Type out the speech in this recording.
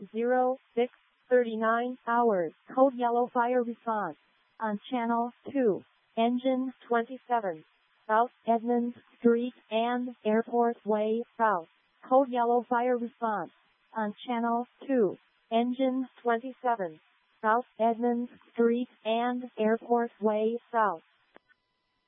06:39 hours. Code yellow fire response. On channel 2. Engine 27. South Edmonds Street and Airport Way South. Code yellow fire response. On channel 2. Engine 27. South Edmonds Street and Airport Way South.